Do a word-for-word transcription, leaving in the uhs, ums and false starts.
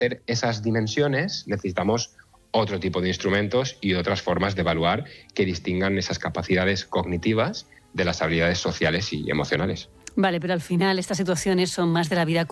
esas dimensiones necesitamos otro tipo de instrumentos y otras formas de evaluar que distingan esas capacidades cognitivas de las habilidades sociales y emocionales. Vale, pero al final estas situaciones son más de la vida